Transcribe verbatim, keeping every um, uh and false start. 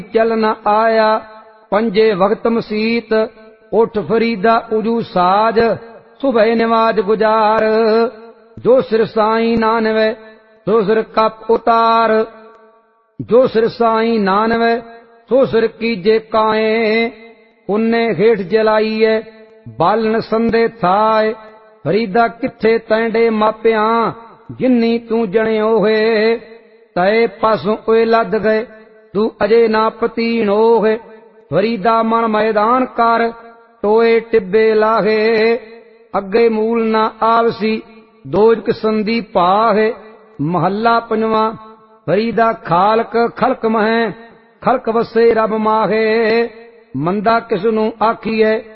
चल न आया पंजे वक्त मसीत उठ फरीदा उजू साज सुबह नमाज गुजार जो सिर साईं नानवे सो सिर कप उतार जो सिर साईं नानवे सो सिर कीजे काए उन्ने हेठ जलाईए बालन संदे थाए फरीदा किथे तैंडे मापिया जिन्नी तू जणियो है तय पासों ओए लद गए तू अजे ना पतीन होए फरीदा मन मैदान कर टोए टिब्बे लाहे अगे मूल ना आवसी दोजक संदी पाहे महला पंजवा फरीदा खालक खलक मह खलक वसे रब माहे मंदा किस नू आखीए